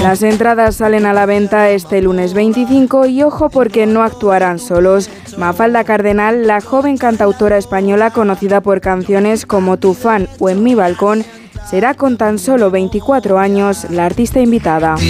Las entradas salen a la venta este lunes 25 y ojo porque no actuarán solos. Mafalda Cardenal, la joven cantautora española conocida por canciones como Tu fan o En mi balcón, será con tan solo 24 años la artista invitada.